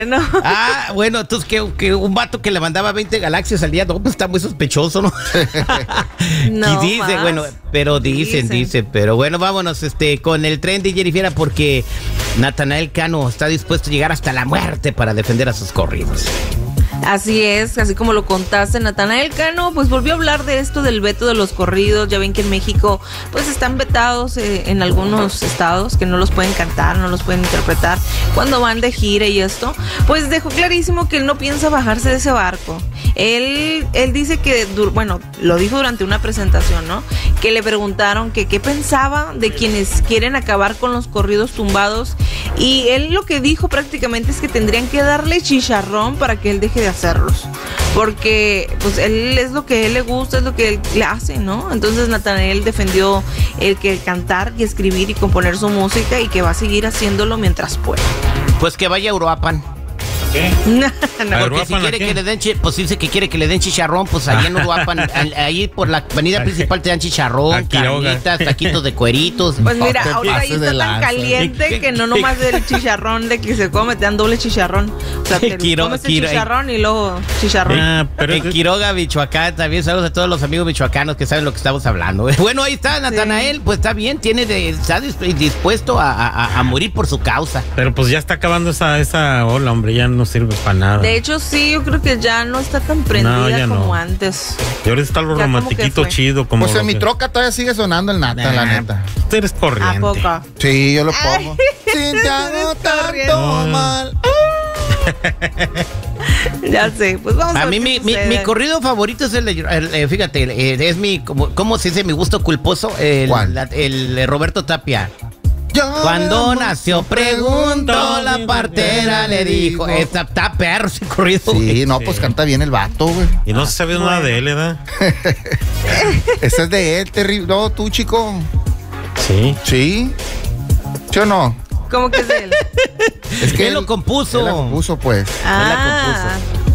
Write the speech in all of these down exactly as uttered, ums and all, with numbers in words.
No. Ah, bueno, entonces que, que un vato que le mandaba veinte galaxias al día, no, pues está muy sospechoso, ¿no? No y dice, más. bueno, pero dicen, dicen, dicen, pero bueno, vámonos este con el tren de Jennifer, porque Natanael Cano está dispuesto a llegar hasta la muerte para defender a sus corridos. Así es, así como lo contaste, Natanael Cano, pues volvió a hablar de esto del veto de los corridos. Ya ven que en México pues están vetados eh, en algunos estados, que no los pueden cantar, no los pueden interpretar cuando van de gira y esto. Pues dejó clarísimo que él no piensa bajarse de ese barco. Él, él dice que, bueno, lo dijo durante una presentación, ¿no? Que le preguntaron que qué pensaba de quienes quieren acabar con los corridos tumbados, y él lo que dijo prácticamente es que tendrían que darle chicharrón para que él deje de hacerlos, porque pues él es lo que a él le gusta, es lo que él le hace, ¿no? Entonces Natanael defendió el que cantar y escribir y componer su música, y que va a seguir haciéndolo mientras pueda. Pues que vaya a Uruapan. ¿Qué? No, no. Porque si quiere que le den, chi- pues dice que quiere que le den chicharrón, pues allá en Uruapan, al- ahí por la avenida principal te dan chicharrón, A Quiroga. carnitas, taquitos de cueritos. Pues mira, No te ahorita ahí pases de está tan lanza. caliente que no nomás del chicharrón de que se come, te dan doble chicharrón. O sea, te Quiro- comes el Quiro- chicharrón y luego chicharrón. Ah, pero En Quiroga, Michoacán, también saludos a todos los amigos michoacanos que saben lo que estamos hablando. Bueno, ahí está Natanael, pues está bien, tiene de, está dis- dispuesto a, a- a morir por su causa. pero pues ya está acabando esa, esa ola, hombre, ya no sirve para nada. De hecho, sí, yo creo que ya no está tan prendida No, ya como no. antes. Y ahorita está lo Ya como romantiquito que fue. chido, como. Pues en lo mi que- troca todavía sigue sonando el Nata, Nah, la neta. Tú eres corriente. ¿A poco? Sí, yo lo Ay, pongo. Si te hago corriente. tanto mal. Ya sé, pues vamos a, A ver mí qué mi, mi, sucede. mi corrido favorito es el de, el, eh, fíjate, eh, es mi, como, ¿cómo se dice mi gusto culposo? El, ¿Cuál? la- el, eh, Roberto Tapia. Yo Cuando amo, nació, preguntó, la partera le dijo, está, está perro ese corrido. güey. Sí, no, pues canta bien el vato, güey. Y no se sabe nada de él, ¿verdad? Ese es de él, terrible. No, tú, chico. Sí. Sí. ¿Sí o no? ¿Cómo que es de él? Es Él lo compuso. Él la compuso, pues. Ah,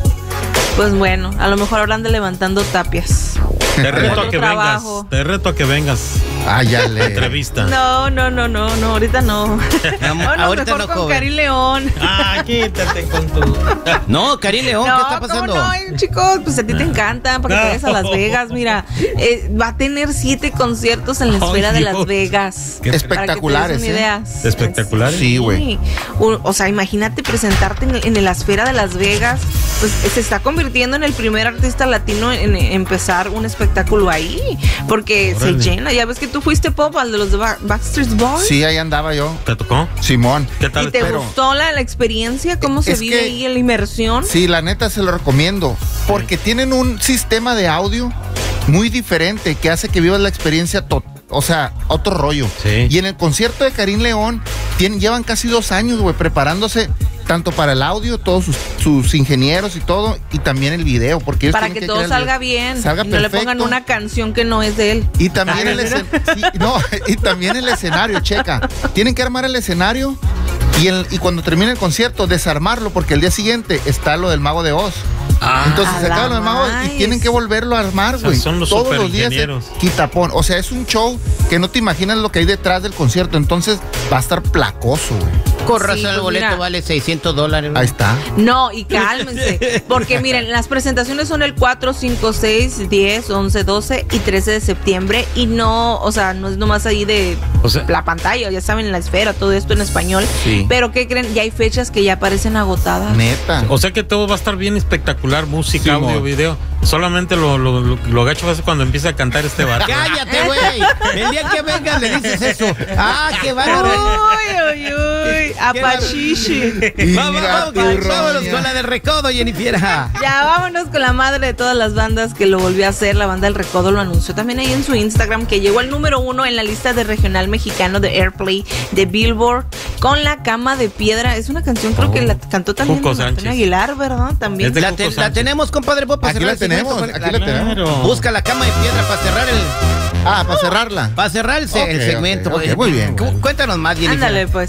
pues bueno, a lo mejor hablan de levantando tapias. Te reto Otro a que trabajo. vengas. Te reto a que vengas. Ah, ya le. Entrevista. No, no, no, no, no, ahorita no. Vámonos ahorita mejor no, con joven. Karim León. Ah, quítate con tu. No, Karim León, ¿qué está ¿cómo pasando? no? Ay, chicos, pues a ti te encanta, para que te vayas a Las Vegas. Mira, eh, va a tener siete conciertos en la Ay, esfera de Dios. Las Vegas. Qué espectaculares, Para que te des una ¿eh? idea. Espectaculares. Sí, güey. O, o sea, imagínate presentarte en, en la esfera de Las Vegas. Pues se está convirtiendo en el primer artista latino en, en empezar un espectáculo ahí. Porque Órale. se llena. Ya ves que tú fuiste pop al de los de Ba- Backstreet Boys. Sí, ahí andaba yo. ¿Te tocó? Simón. ¿Qué ¿Y tal? te pero- gustó la, la experiencia? ¿Cómo se Es vive que- ahí la inmersión? Sí, la neta se lo recomiendo. Porque tienen un sistema de audio muy diferente que hace que vivas la experiencia total. O sea, otro rollo. Sí. Y en el concierto de Karim León, tienen, llevan casi dos años, güey, preparándose tanto para el audio, todos sus, sus ingenieros y todo, y también el video, porque ellos Para tienen que todo crear el salga video. bien. Salga y no le perfecto. pongan una canción que no es de él. Y también Ah, el ¿mira? escen- sí, no, y también el escenario, checa. Tienen que armar el escenario y, el, y cuando termine el concierto, desarmarlo, porque el día siguiente está lo del Mago de Oz. Entonces a se la acaba lo del Mago más. y tienen que volverlo a armar, O sea, güey. son los Todos los días superingenieros. se quitapón. O sea, es un show que no te imaginas lo que hay detrás del concierto. Entonces va a estar placoso, güey. Con Sí, razón el pues boleto mira. vale seiscientos dólares. Ahí está. No, y cálmense. Porque miren, las presentaciones son el cuatro, cinco, seis, diez, once, doce y trece de septiembre. Y no, o sea, no es nomás ahí de O sea- la pantalla, ya saben, la esfera, todo esto en español. Sí. Pero ¿qué creen? Ya hay fechas que ya parecen agotadas. Neta. O sea que todo va a estar bien espectacular, música, Sí, audio, mo. video. Solamente lo, lo, lo, lo gacho va a ser cuando empiece a cantar este bar. Cállate, güey. El día que vengas le dices eso. Ah, qué bárbaro. Uy, uy, uy. Apachichi. Vamos, vamos, Inga, vámonos turroña. con la del recodo, Jennifer. Ya vámonos con la madre de todas las bandas que lo volvió a hacer. La banda El Recodo lo anunció también ahí en su Instagram, que llegó al número uno en la lista de regional mexicano de Airplay de Billboard con La Cama de Piedra. Es una canción, creo Oh. que la cantó también Cuco Antonio Sánchez. Aguilar, ¿verdad? También. Es de La, Cuco te- la Sánchez. tenemos, compadre Pop, para Aquí cerrar la el segmento, tenemos, compadre. aquí la tenemos. Claro. Busca La Cama de Piedra para cerrar el, Ah, para cerrarla. para cerrar el, se- Ok, el segmento. ok, ok, güey. muy bien, Cu- güey. Cuéntanos más, Jennifer. Ándale, pues.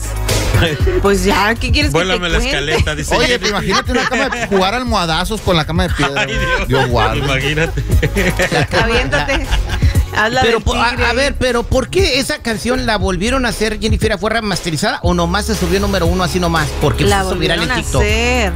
Pues ya, ¿qué quieres que te Vuélame la cuente? escaleta, dice. Oye, pues imagínate una cama de jugar almohadazos con la cama de piedra. Ay, güey. Dios. Dios guarde. Imagínate. Aviéntate. Haz la Pero del po- a, tigre. a ver, pero ¿por qué esa canción la volvieron a hacer, Jennifer? ¿Fue remasterizada o nomás se subió número uno así nomás? Porque La se hizo viral en volvieron a TikTok. hacer.